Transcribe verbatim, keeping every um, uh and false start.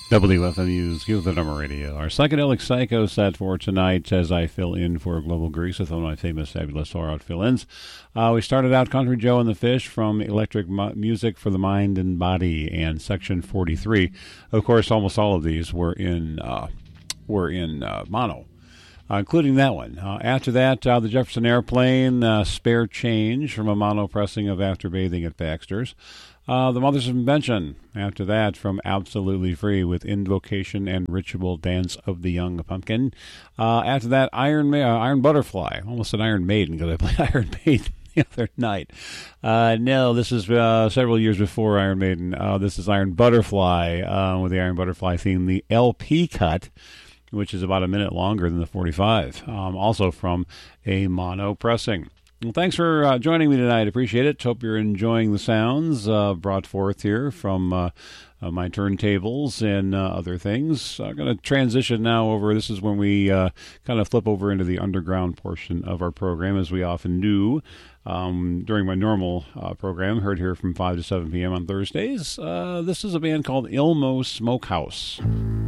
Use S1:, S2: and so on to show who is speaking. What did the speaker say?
S1: W F M U's Youth the Number Radio. Our psychedelic psycho set for tonight as I fill in for Global Grease with one of my famous fabulous far-out fill-ins. Uh, we started out Country Joe and the Fish from Electric Mu- Music for the Mind and Body and Section forty-three. Of course, almost all of these were in uh, were in uh, mono, uh, including that one. Uh, after that, uh, the Jefferson Airplane, uh, Spare Change from a mono pressing of After Bathing at Baxter's. Uh, the Mothers of Invention, after that, from Absolutely Free with Invocation and Ritual Dance of the Young Pumpkin. Uh, after that, Iron Ma- uh, Iron Butterfly. Almost said Iron Maiden because I played Iron Maiden the other night. Uh, no, this is uh, several years before Iron Maiden. Uh, this is Iron Butterfly uh, with the Iron Butterfly theme, the L P cut, which is about a minute longer than the forty-five. Um, also from a mono pressing. Well, thanks for uh, joining me tonight. Appreciate it. Hope you're enjoying the sounds uh, brought forth here from uh, uh, my turntables and uh, other things. I'm going to transition now over. This is when we uh, kind of flip over into the underground portion of our program, as we often do um, during my normal uh, program, heard here from five to seven p.m. on Thursdays. Uh, this is a band called Ilmo Smokehouse.